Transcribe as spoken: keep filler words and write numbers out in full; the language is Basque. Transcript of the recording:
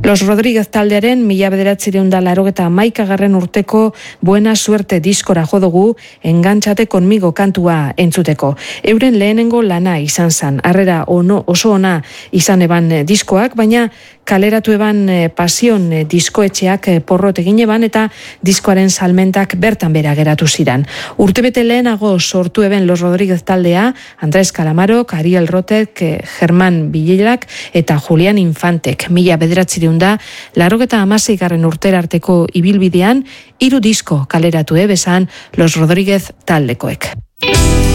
Los Rodríguez taldearen mila bederatziehun eta laurogeita hamaikagarren urteko Buena Suerte diskora jo dugu Engantxate konmigo kantua entzuteko. Euren lehenengo lana izan zan, harrera ono, oso ona izan eban diskoak, baina kaleratu eban Pasion diskoetxeak porrot egin eban eta diskoaren salmentak bertan bera geratu ziran. Urtebete lehenago sortu eben Los Rodríguez taldea, Andrés Calamarok, Ariel Rotek, Germán Villelak eta Julián Infantek. Mila bederatziehun da, larogeta hamaseigarren urtera arteko ibilbidean, hiru disko kaleratu ebesan Los Rodríguez taldekoek.